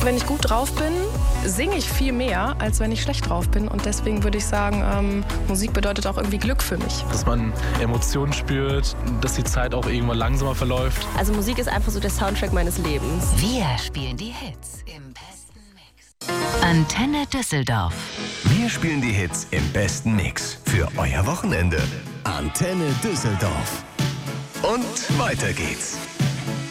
Wenn ich gut drauf bin, singe ich viel mehr, als wenn ich schlecht drauf bin. Und deswegen würde ich sagen, Musik bedeutet auch irgendwie Glück für mich. Dass man Emotionen spürt, dass die Zeit auch irgendwann langsamer verläuft. Also Musik ist einfach so der Soundtrack meines Lebens. Wir spielen die Hits im besten Mix. Antenne Düsseldorf. Wir spielen die Hits im besten Mix für euer Wochenende. Antenne Düsseldorf. Und weiter geht's.